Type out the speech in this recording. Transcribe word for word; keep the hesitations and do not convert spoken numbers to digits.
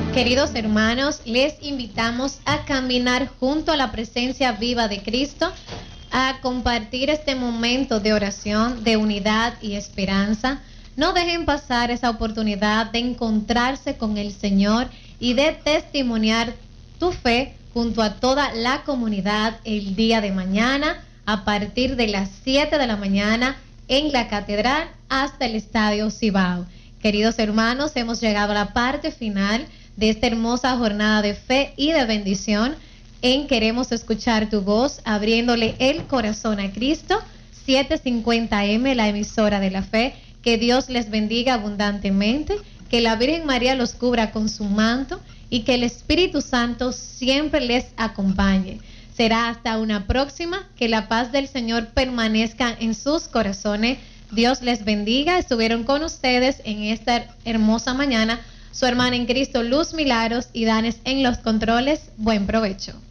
Queridos hermanos, les invitamos a caminar junto a la presencia viva de Cristo, a compartir este momento de oración, de unidad y esperanza. No dejen pasar esa oportunidad de encontrarse con el Señor y de testimoniar tu fe junto a toda la comunidad el día de mañana, a partir de las siete de la mañana en la catedral hasta el Estadio Cibao. Queridos hermanos, hemos llegado a la parte final de esta hermosa jornada de fe y de bendición en Queremos Escuchar Tu Voz, abriéndole el corazón a Cristo, setecientos cincuenta eme, la emisora de la fe. Que Dios les bendiga abundantemente, que la Virgen María los cubra con su manto y que el Espíritu Santo siempre les acompañe. Será hasta una próxima, que la paz del Señor permanezca en sus corazones. Dios les bendiga. Estuvieron con ustedes en esta hermosa mañana su hermana en Cristo, Luz Milagros, y Danes en los controles. Buen provecho.